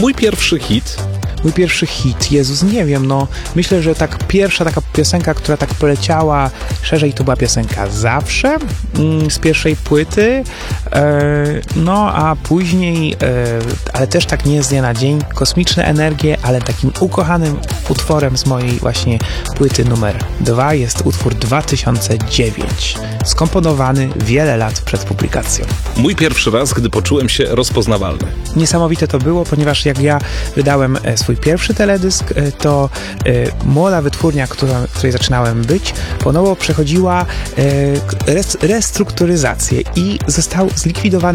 Mój pierwszy hit. Mój pierwszy hit, Jezus, nie wiem, no myślę, że tak pierwsza taka piosenka, która tak poleciała szerzej, to była piosenka Zawsze z pierwszej płyty, no a później, ale też tak nie z dnia na dzień, Kosmiczne Energie, ale takim ukochanym utworem z mojej właśnie płyty numer 2 jest utwór 2009, skomponowany wiele lat przed publikacją. Mój pierwszy raz, gdy poczułem się rozpoznawalny. Niesamowite to było, ponieważ jak ja wydałem swój pierwszy teledysk, to młoda wytwórnia, której zaczynałem być, po nowo przechodziła restrukturyzację i został zlikwidowany